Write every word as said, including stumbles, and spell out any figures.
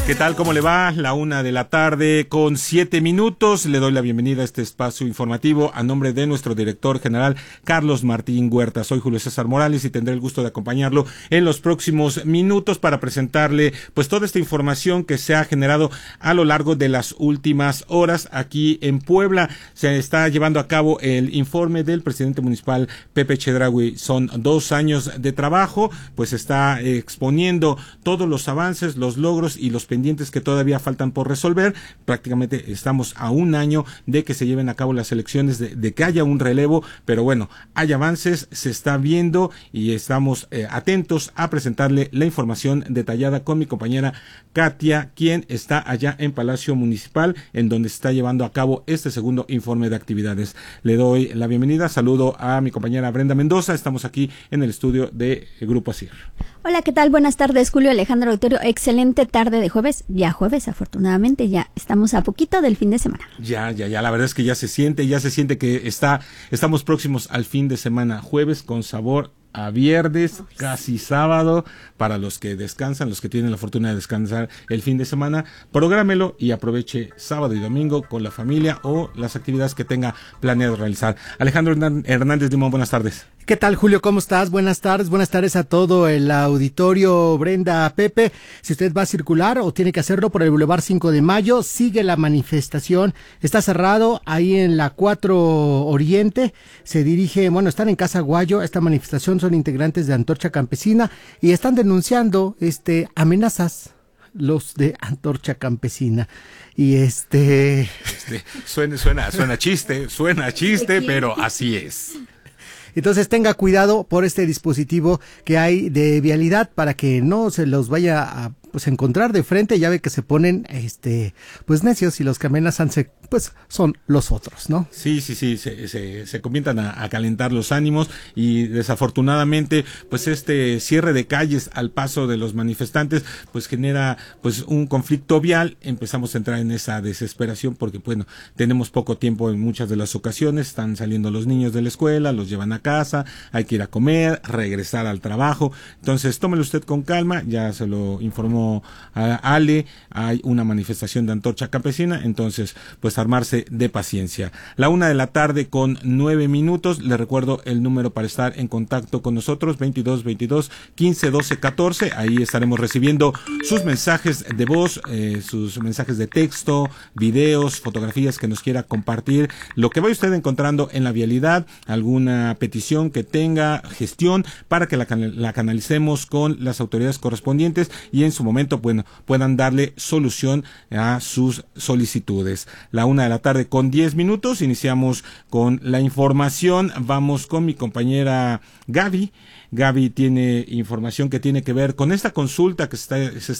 ¿Qué tal? ¿Cómo le va? La una de la tarde con siete minutos. Le doy la bienvenida a este espacio informativo a nombre de nuestro director general, Carlos Martín Huerta. Soy Julio César Morales y tendré el gusto de acompañarlo en los próximos minutos para presentarle pues toda esta información que se ha generado a lo largo de las últimas horas aquí en Puebla. Se está llevando a cabo el informe del presidente municipal, Pepe Chedraui. Son dos años de trabajo, pues está exponiendo todos los avances, los logros y los pendientes que todavía faltan por resolver. Prácticamente estamos a un año de que se lleven a cabo las elecciones, de, de que haya un relevo, pero bueno, hay avances, se está viendo y estamos eh, atentos a presentarle la información detallada con mi compañera Katia, quien está allá en Palacio Municipal, en donde se está llevando a cabo este segundo informe de actividades. Le doy la bienvenida, saludo a mi compañera Brenda Mendoza, estamos aquí en el estudio de Grupo ASIR. Hola, ¿qué tal? Buenas tardes, Julio, Alejandro, Auditorio. Excelente tarde de jueves. Ya jueves, afortunadamente, ya estamos a poquito del fin de semana. Ya, ya, ya. La verdad es que ya se siente, ya se siente que está, estamos próximos al fin de semana. Jueves con sabor a viernes, casi sábado, para los que descansan, los que tienen la fortuna de descansar el fin de semana, prográmelo y aproveche sábado y domingo con la familia o las actividades que tenga planeado realizar. Alejandro Hernández Limón, buenas tardes. ¿Qué tal, Julio? ¿Cómo estás? Buenas tardes, buenas tardes a todo el auditorio, Brenda, Pepe. Si usted va a circular o tiene que hacerlo por el Boulevard cinco de mayo, sigue la manifestación. Está cerrado ahí en la cuatro Oriente. Se dirige, bueno, están en Casa Guayo. Esta manifestación son integrantes de Antorcha Campesina y están denunciando este amenazas, los de Antorcha Campesina. Y este... este suena, suena, suena chiste, suena chiste, pero así es. Entonces tenga cuidado por este dispositivo que hay de vialidad para que no se los vaya a pues encontrar de frente. Ya ve que se ponen este pues necios y los que amenazan se, pues son los otros, ¿no? Sí, sí, sí, se, se, se comienzan a, a calentar los ánimos y desafortunadamente pues este cierre de calles al paso de los manifestantes pues genera pues un conflicto vial. Empezamos a entrar en esa desesperación porque bueno, tenemos poco tiempo en muchas de las ocasiones, están saliendo los niños de la escuela, los llevan a casa, hay que ir a comer, regresar al trabajo. Entonces tómelo usted con calma, ya se lo informó a Ale, hay una manifestación de Antorcha Campesina, entonces pues armarse de paciencia. La una de la tarde con nueve minutos, le recuerdo el número para estar en contacto con nosotros, veintidós veintidós quince doce catorce, ahí estaremos recibiendo sus mensajes de voz, eh, sus mensajes de texto, videos, fotografías que nos quiera compartir, lo que vaya usted encontrando en la vialidad, alguna petición que tenga, gestión, para que la, la canalicemos con las autoridades correspondientes y en su momento bueno, puedan darle solución a sus solicitudes. La una de la tarde con diez minutos, iniciamos con la información, vamos con mi compañera Gaby. Gaby tiene información que tiene que ver con esta consulta que se está, se está